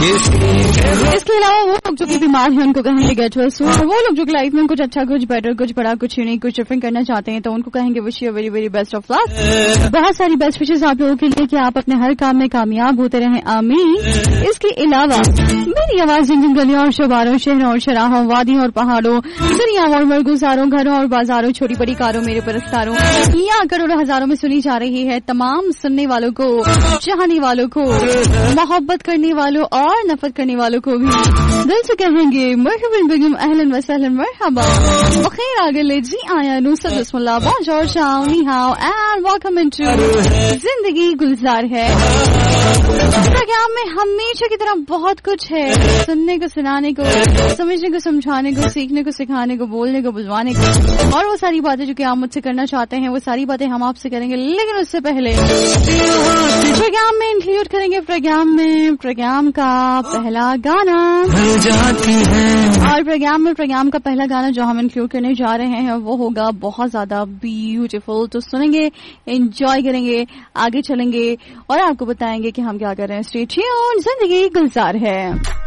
इसके अलावा वो लोग जो कि बीमार हैं उनको कहेंगे गेट वेल सून, और वो लोग जो कि लाइफ में कुछ अच्छा, कुछ बेटर, कुछ बड़ा, कुछ यूनिक, कुछ डिफरेंट करना चाहते हैं तो उनको कहेंगे wish you very very best of luck. बहुत सारी बेस्ट विशेष आप लोगों के लिए कि आप अपने हर काम में कामयाब होते रहें, आमीन। इसके अलावा मेरी आवाज जिन जिन गलियों और शबारों, शहरों और शराहों, वादियों और पहाड़ों, दुनियाओं और मरगुजारों, घरों और बाजारों, छोटी बड़ी कारों, मेरे परस्तारों, यहाँ करोड़ों हजारों में सुनी जा रही है। तमाम सुनने वालों को, चाहने वालों को, मोहब्बत करने वालों और नफरत करने वालों को भी दिल से कहेंगे मरहबन बिकुम, अहलन व सहलन, मरहबा, बखैर आगले जी आया नुसरत, बिस्मिल्लाह, बोंजोर, शाओ, नी हाओ एंड वेलकम इनटू जिंदगी गुलजार है। प्रोग्राम में हमेशा की तरह बहुत कुछ है, सुनने को, सुनाने को, समझने को, समझाने को, सीखने को, सिखाने को, बोलने को, बुलवाने को, और वो सारी बातें जो कि आप मुझसे करना चाहते हैं वो सारी बातें हम आपसे करेंगे। लेकिन उससे पहले प्रोग्राम में इंक्लूड करेंगे प्रोग्राम का पहला गाना, और प्रोग्राम का पहला गाना जो हम इंक्लूड करने जा रहे हैं वो होगा बहुत ज्यादा ब्यूटीफुल। तो सुनेंगे, एंजॉय करेंगे, आगे चलेंगे और आपको बताएंगे कि हम क्या कर रहे हैं। स्टे ट्यून्ड, जिंदगी गुलजार है।